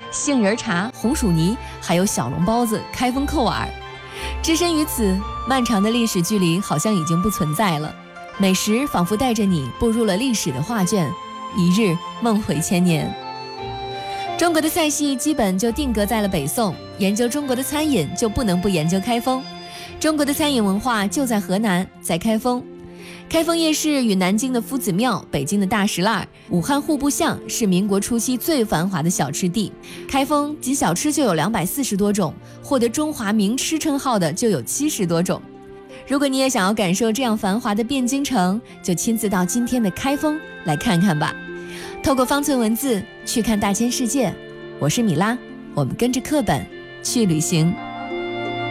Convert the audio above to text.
杏仁茶、红薯泥，还有小笼包子、开封扣耳。置身于此，漫长的历史距离好像已经不存在了。美食仿佛带着你步入了历史的画卷，一日梦回千年。中国的菜系基本就定格在了北宋，研究中国的餐饮就不能不研究开封。中国的餐饮文化就在河南，在开封。开封夜市与南京的夫子庙、北京的大石烂、武汉户部巷是民国初期最繁华的小吃地。开封仅小吃就有240多种，获得中华名吃称号的就有70多种。如果你也想要感受这样繁华的汴京城，就亲自到今天的开封来看看吧。透过方寸文字去看大千世界，我是米拉，我们跟着课本去旅行。